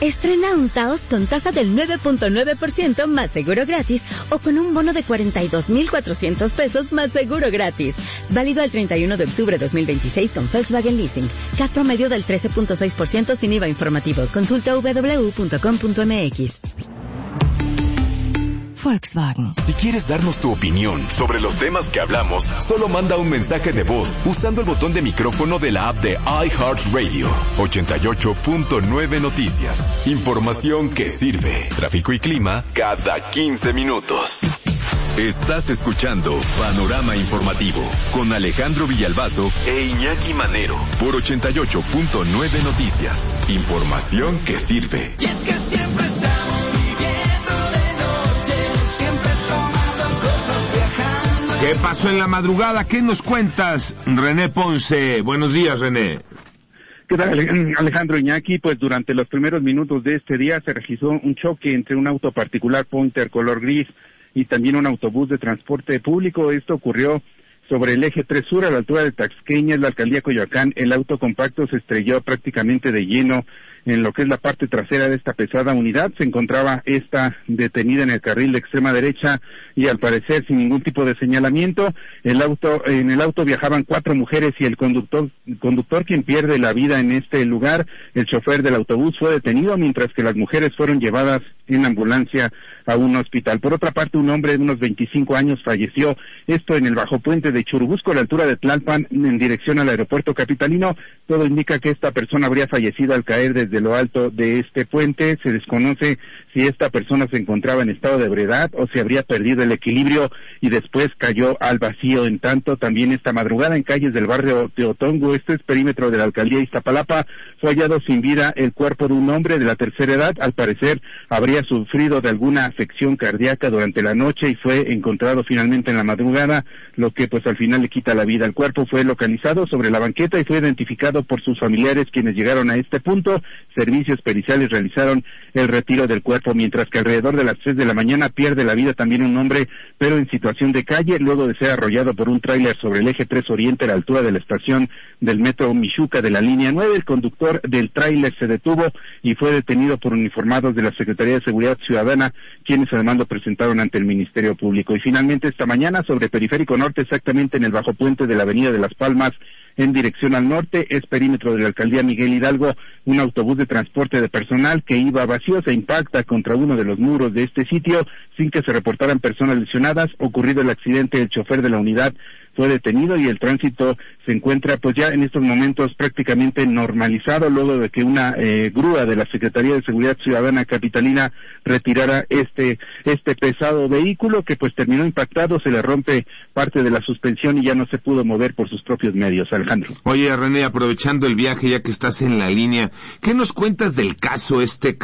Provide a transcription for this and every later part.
Estrena un Taos con tasa del 9.9% más seguro gratis o con un bono de 42,400 pesos más seguro gratis. Válido al 31 de octubre 2026 con Volkswagen Leasing. CAT promedio del 13.6% sin IVA informativo. Consulta www.com.mx. Volkswagen. Si quieres darnos tu opinión sobre los temas que hablamos, solo manda un mensaje de voz usando el botón de micrófono de la app de iHeartRadio. 88.9 Noticias. Información que sirve. Tráfico y clima cada 15 minutos. Estás escuchando Panorama Informativo con Alejandro Villalbazo e Iñaki Manero por 88.9 Noticias. Información que sirve. Y es que siempre estamos viviendo de noche, siempre tomando cosas, viajando. ¿Qué pasó en la madrugada? ¿Qué nos cuentas, René Ponce? Buenos días, René. ¿Qué tal, Alejandro Iñaki? Pues durante los primeros minutos de este día se registró un choque entre un auto particular Pointer color gris y también un autobús de transporte público. Esto ocurrió sobre el eje 3 Sur, a la altura de Taxqueña, en la alcaldía Coyoacán. El auto compacto se estrelló prácticamente de lleno en lo que es la parte trasera de esta pesada unidad. Se encontraba esta detenida en el carril de extrema derecha y al parecer sin ningún tipo de señalamiento. En el auto viajaban 4 mujeres y el conductor quien pierde la vida en este lugar. El chofer del autobús fue detenido, mientras que las mujeres fueron llevadas en ambulancia a un hospital. Por otra parte, un hombre de unos 25 años falleció, esto en el bajo puente de Churubusco, a la altura de Tlalpan, en dirección al aeropuerto capitalino. Todo indica que esta persona habría fallecido al caer desde lo alto de este puente. Se desconoce si esta persona se encontraba en estado de ebriedad o si habría perdido el equilibrio y después cayó al vacío. En tanto, también esta madrugada en calles del barrio Teotongo, este es perímetro de la alcaldía de Iztapalapa, fue hallado sin vida el cuerpo de un hombre de la tercera edad. Al parecer habría sufrido de alguna afección cardíaca durante la noche y fue encontrado finalmente en la madrugada, lo que pues al final le quita la vida. El cuerpo fue localizado sobre la banqueta y fue identificado por sus familiares, quienes llegaron a este punto. Servicios periciales realizaron el retiro del cuerpo, mientras que alrededor de las 3 de la mañana pierde la vida también un hombre, pero en situación de calle, luego de ser arrollado por un tráiler sobre el eje 3 Oriente a la altura de la estación del metro Michuca de la línea 9. El conductor del tráiler se detuvo y fue detenido por uniformados de la Secretaría de Seguridad Ciudadana, quienes además lo presentaron ante el Ministerio Público. Y finalmente esta mañana sobre Periférico Norte, exactamente en el bajo puente de la Avenida de Las Palmas, en dirección al norte, es perímetro de la alcaldía Miguel Hidalgo, un autobús de transporte de personal que iba vacío se impacta contra uno de los muros de este sitio sin que se reportaran personas lesionadas. Ocurrido el accidente, el chofer de la unidad fue detenido y el tránsito se encuentra pues ya en estos momentos prácticamente normalizado, luego de que una grúa de la Secretaría de Seguridad Ciudadana capitalina retirara este pesado vehículo que pues terminó impactado. Se le rompe parte de la suspensión y ya no se pudo mover por sus propios medios. Alejandro. Oye, René, aprovechando el viaje, ya que estás en la línea, ¿qué nos cuentas del caso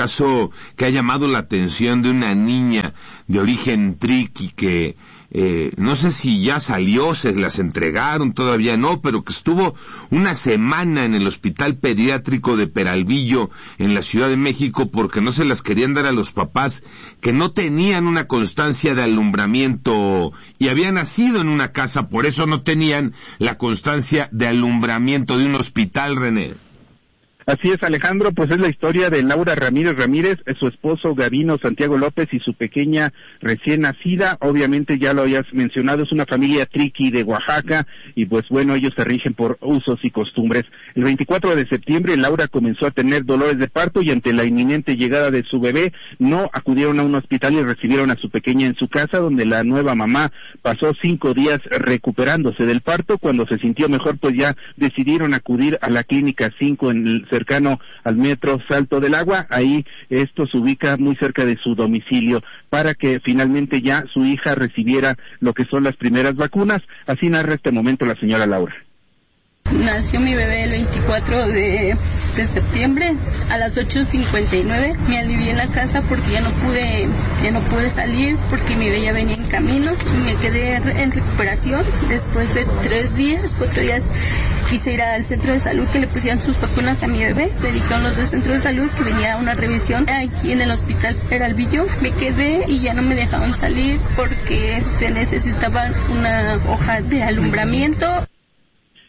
que ha llamado la atención de una niña de origen triqui que no sé si ya salió, se las entregaron, todavía no, pero que estuvo una semana en el hospital pediátrico de Peralvillo en la Ciudad de México porque no se las querían dar a los papás, que no tenían una constancia de alumbramiento y había nacido en una casa, por eso no tenían la constancia de alumbramiento de un hospital, René? Así es, Alejandro, pues es la historia de Laura Ramírez, su esposo Gabino Santiago López y su pequeña recién nacida. Obviamente ya lo habías mencionado, es una familia triqui de Oaxaca y pues bueno, ellos se rigen por usos y costumbres. El 24 de septiembre Laura comenzó a tener dolores de parto y ante la inminente llegada de su bebé no acudieron a un hospital y recibieron a su pequeña en su casa, donde la nueva mamá pasó 5 días recuperándose del parto. Cuando se sintió mejor, pues ya decidieron acudir a la Clínica 5 en el cercano al metro Salto del Agua. Ahí esto se ubica muy cerca de su domicilio para que finalmente ya su hija recibiera lo que son las primeras vacunas. Así narra este momento la señora Laura. Nació mi bebé el 24 de septiembre a las 8:59. Me alivié en la casa porque ya no pude salir porque mi bebé ya venía en camino. Me quedé en recuperación. Después de 4 días quise ir al centro de salud que le pusieran sus vacunas a mi bebé. Me dijeron los del centro de salud que venía una revisión aquí en el hospital Peralvillo. Me quedé y ya no me dejaban salir porque necesitaban una hoja de alumbramiento.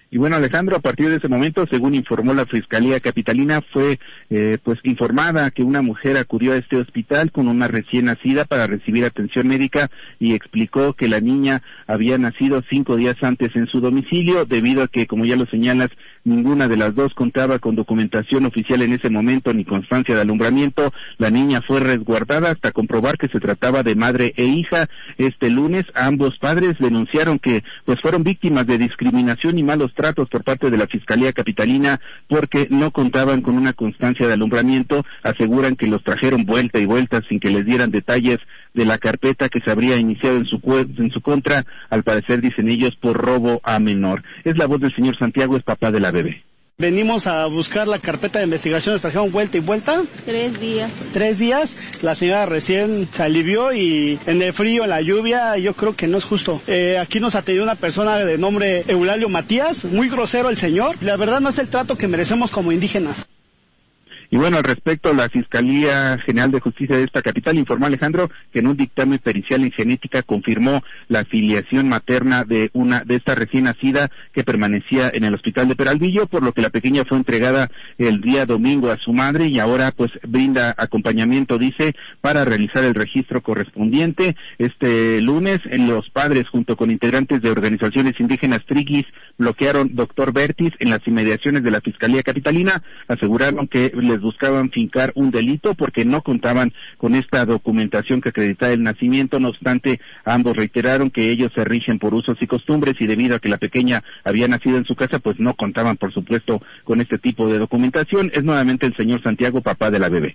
Y bueno, Alejandro, a partir de ese momento, según informó la Fiscalía Capitalina, fue pues informada que una mujer acudió a este hospital con una recién nacida para recibir atención médica y explicó que la niña había nacido 5 días antes en su domicilio, debido a que, como ya lo señalas, ninguna de las dos contaba con documentación oficial en ese momento ni constancia de alumbramiento. La niña fue resguardada hasta comprobar que se trataba de madre e hija. Este lunes, ambos padres denunciaron que pues fueron víctimas de discriminación y malos tratos por parte de la Fiscalía Capitalina porque no contaban con una constancia de alumbramiento. Aseguran que los trajeron vuelta y vuelta sin que les dieran detalles de la carpeta que se habría iniciado en su contra, al parecer, dicen ellos, por robo a menor. Es la voz del señor Santiago, es papá de la bebé. Venimos a buscar la carpeta de investigación, nos trajeron vuelta y vuelta. 3 días. 3 días, la señora recién se alivió y en el frío, en la lluvia, yo creo que no es justo. Aquí nos atendió una persona de nombre Eulalio Matías, muy grosero el señor. La verdad no es el trato que merecemos como indígenas. Y bueno, al respecto, la Fiscalía General de Justicia de esta capital informó, Alejandro, que en un dictamen pericial en genética confirmó la filiación materna de esta recién nacida que permanecía en el hospital de Peralvillo, por lo que la pequeña fue entregada el día domingo a su madre y ahora pues brinda acompañamiento, dice, para realizar el registro correspondiente. Este lunes, los padres, junto con integrantes de organizaciones indígenas Triquis, bloquearon Dr. Vertis en las inmediaciones de la Fiscalía Capitalina. Aseguraron que les buscaban fincar un delito porque no contaban con esta documentación que acreditaba el nacimiento. No obstante, ambos reiteraron que ellos se rigen por usos y costumbres y debido a que la pequeña había nacido en su casa, pues no contaban, por supuesto, con este tipo de documentación. Es nuevamente el señor Santiago, papá de la bebé.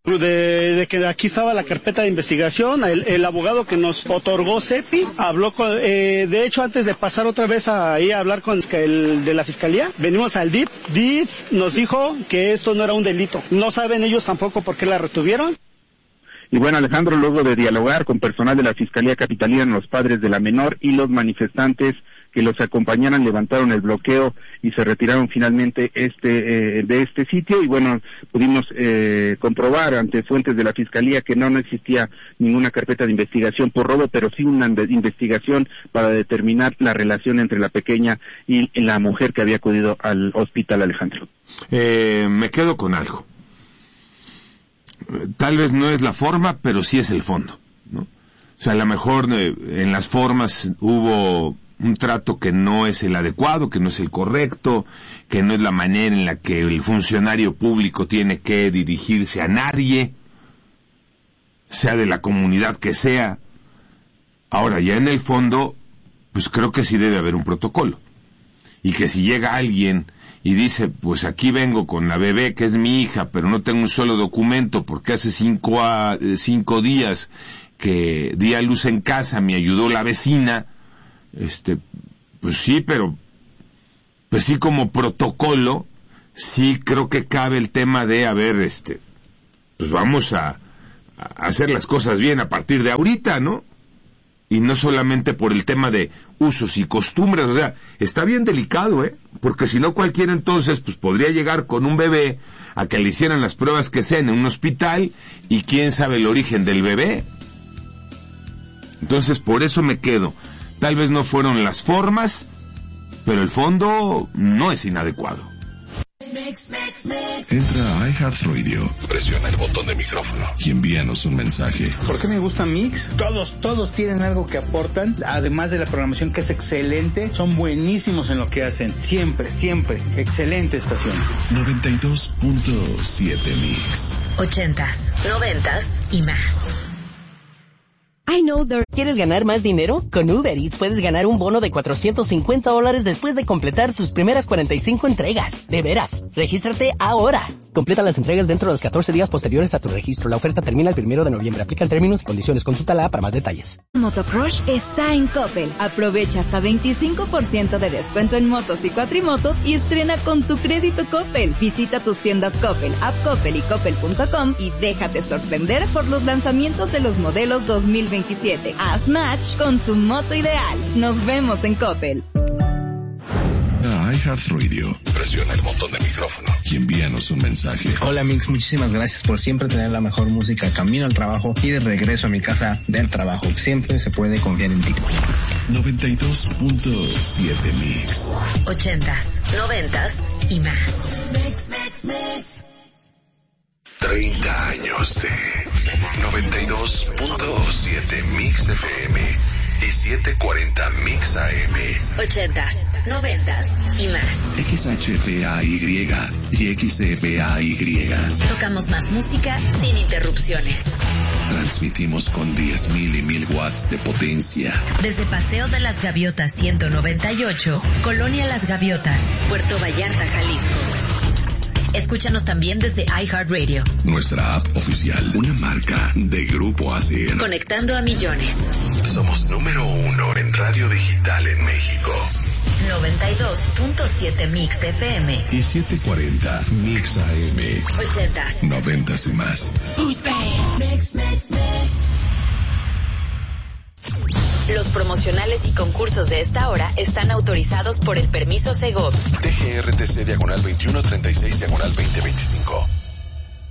De que aquí estaba la carpeta de investigación, el abogado que nos otorgó CEPI habló con, de hecho antes de pasar otra vez ahí a hablar con el de la fiscalía, venimos al DIF. DIF nos dijo que esto no era un delito. No saben ellos tampoco por qué la retuvieron. Y bueno, Alejandro, luego de dialogar con personal de la Fiscalía Capitalina, los padres de la menor y los manifestantes que los acompañaran levantaron el bloqueo y se retiraron finalmente de este sitio. Y bueno, pudimos comprobar ante fuentes de la Fiscalía que no existía ninguna carpeta de investigación por robo, pero sí una investigación para determinar la relación entre la pequeña y la mujer que había acudido al hospital, Alejandro. Me quedo con algo. Tal vez no es la forma, pero sí es el fondo, ¿no? O sea, a lo mejor en las formas hubo un trato que no es el adecuado, que no es el correcto, que no es la manera en la que el funcionario público tiene que dirigirse a nadie, sea de la comunidad que sea. Ahora, ya en el fondo, pues creo que sí debe haber un protocolo. Y que si llega alguien y dice, pues aquí vengo con la bebé que es mi hija, pero no tengo un solo documento porque hace 5 días que di a luz en casa, me ayudó la vecina, pues sí, pero pues sí, como protocolo, sí creo que cabe el tema de, pues vamos a hacer las cosas bien a partir de ahorita, ¿no? Y no solamente por el tema de usos y costumbres, o sea, está bien delicado, porque si no cualquiera entonces, pues podría llegar con un bebé a que le hicieran las pruebas que sean en un hospital y quién sabe el origen del bebé. Entonces, por eso me quedo. Tal vez no fueron las formas, pero el fondo no es inadecuado. Entra a iHeartRadio, presiona el botón de micrófono y envíanos un mensaje. ¿Por qué me gusta Mix? Todos tienen algo que aportan, además de la programación que es excelente, son buenísimos en lo que hacen, siempre, excelente estación. 92.7 Mix. 80s, 90s y más. I know there. ¿Quieres ganar más dinero? Con Uber Eats puedes ganar un bono de $450 después de completar tus primeras 45 entregas. De veras, regístrate ahora. Completa las entregas dentro de los 14 días posteriores a tu registro. La oferta termina el 1 de noviembre. Aplican términos y condiciones. Consúltala para más detalles. Motocrush está en Coppel. Aprovecha hasta 25% de descuento en motos y cuatrimotos y estrena con tu crédito Coppel. Visita tus tiendas Coppel, App Coppel y Coppel.com y déjate sorprender por los lanzamientos de los modelos 2027. Haz match con tu moto ideal. Nos vemos en Coppel. iHeartRadio. Presiona el botón de micrófono y envíanos un mensaje. Hola Mix, muchísimas gracias por siempre tener la mejor música camino al trabajo y de regreso a mi casa del trabajo. Siempre se puede confiar en ti. 92.7 Mix. 80s, 90s y más. 30 años de 92.7 Mix FM y 740 Mix AM. 80s, 90s y más. XHFAY y XFAY. Tocamos más música sin interrupciones. Transmitimos con 10.000 y 1,000 watts de potencia. Desde Paseo de las Gaviotas 198, Colonia Las Gaviotas, Puerto Vallarta, Jalisco. Escúchanos también desde iHeartRadio. Nuestra app oficial, una marca de Grupo ASIR. Conectando a millones. Somos número 1 en radio digital en México. 92.7 Mix FM. Y 740 Mix AM. 80s. 90s y más. Los promocionales y concursos de esta hora están autorizados por el permiso Segov. TGRTC /2136/2025.